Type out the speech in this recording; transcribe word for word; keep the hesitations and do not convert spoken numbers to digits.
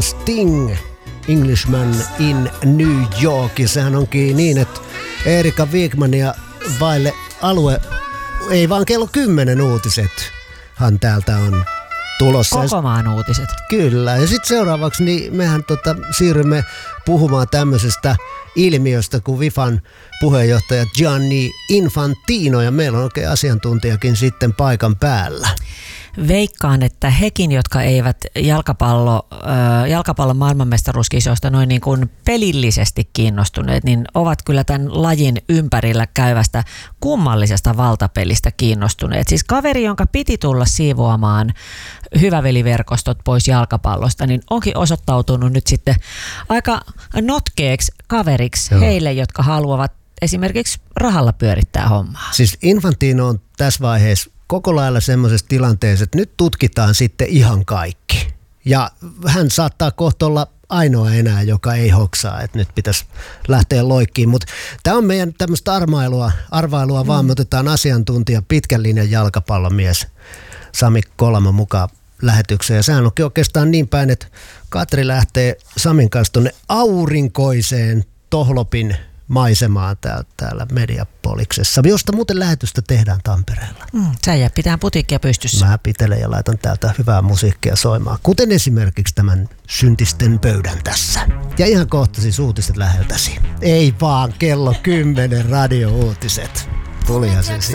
Sting, Englishman in New York. Ja sehän onkin niin, että Erika Wigmania vaille alue, ei vaan kello kymmenen uutisethan täältä on tulossa. Koko maan uutiset. Kyllä. Ja sitten seuraavaksi niin mehän tota, siirrymme puhumaan tämmöisestä ilmiöstä kuin Fifan puheenjohtaja Gianni Infantino, ja meillä on oikein asiantuntijakin sitten paikan päällä. Veikkaan, että hekin, jotka eivät jalkapallo, äh, jalkapallon maailmanmestaruuskisoista noin niin kuin pelillisesti kiinnostuneet, niin ovat kyllä tämän lajin ympärillä käyvästä kummallisesta valtapelistä kiinnostuneet. Siis kaveri, jonka piti tulla siivoamaan hyväveliverkostot pois jalkapallosta, niin onkin osoittautunut nyt sitten aika notkeeksi kaveriksi Joo. heille, jotka haluavat esimerkiksi rahalla pyörittää hommaa. Siis Infantino on tässä vaiheessa koko lailla semmoisessa tilanteessa, että nyt tutkitaan sitten ihan kaikki. Ja hän saattaa kohta olla ainoa enää, joka ei hoksaa, että nyt pitäisi lähteä loikkiin. Mutta tämä on meidän tämmöistä armailua, arvailua mm. vaan. Me otetaan asiantuntija, pitkän linjan jalkapallomies Sami Kolamo mukaan lähetykseen. Ja sehän onkin oikeastaan niin päin, että Katri lähtee Samin kanssa tuonne aurinkoiseen Tohlopin maisemaan täällä, täällä Mediapoliksessa, josta muuten lähetystä tehdään Tampereella. Mm, sä jää pitää putiikkia pystyssä. Mä pitelen ja laitan täältä hyvää musiikkia soimaan, kuten esimerkiksi tämän syntisten pöydän tässä. Ja ihan kohta siis uutiset läheltäsi. Ei vaan kello kymmenen radio-uutiset. Tulihan se sieltä.